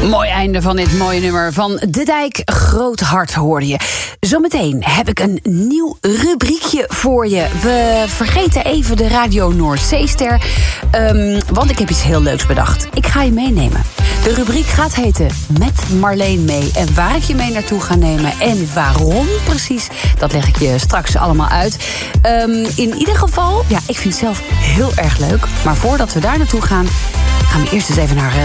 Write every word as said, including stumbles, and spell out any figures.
Mooi einde van dit mooie nummer van De Dijk. Groot hart hoorde je. Zometeen heb ik een nieuw rubriekje voor je. We vergeten even de Radio Noordzeester. Um, want ik heb iets heel leuks bedacht. Ik ga je meenemen. De rubriek gaat heten Met Marleen mee. En waar ik je mee naartoe ga nemen en waarom precies, dat leg ik je straks allemaal uit. Um, in ieder geval, ja, ik vind het zelf heel erg leuk. Maar voordat we daar naartoe gaan, gaan we eerst eens even naar uh,